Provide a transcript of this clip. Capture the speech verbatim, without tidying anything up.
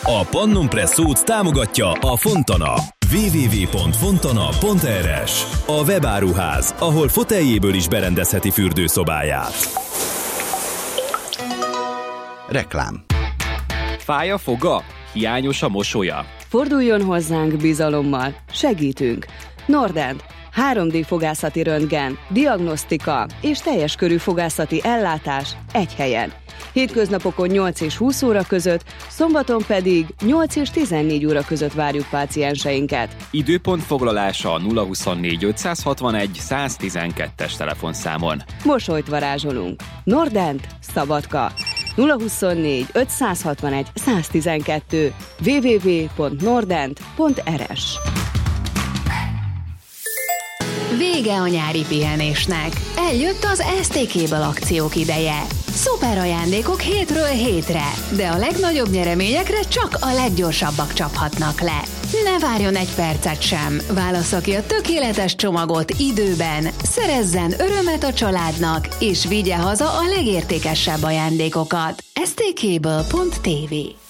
A Pannun Presszót támogatja a Fontana. double-u double-u double-u pont fontana pont er es. A webáruház, ahol foteljéből is berendezheti fürdőszobáját. Reklám. Fáj a foga? Hiányos a mosolya? Forduljon hozzánk bizalommal, segítünk. Nordent, három dé fogászati röntgen, diagnosztika és teljes körű fogászati ellátás egy helyen. Hétköznapokon nyolc és húsz óra között, szombaton pedig nyolc és tizennégy óra között várjuk pácienseinket. Időpont foglalása a nulla huszonnégy ötszázhatvanegy száztizenkettes telefonszámon. Mosolyt varázsolunk. Nordent, Szabadka. nulla huszonnégy ötszázhatvanegy száztizenkettő. double-u double-u double-u pont nordent pont er es. Vége a nyári pihenésnek. Eljött az es té Cable akciók ideje. Szuper ajándékok hétről hétre, de a legnagyobb nyereményekre csak a leggyorsabbak csaphatnak le. Ne várjon egy percet sem, válassza ki a tökéletes csomagot időben, szerezzen örömet a családnak, és vigye haza a legértékesebb ajándékokat. es té cable pont té vé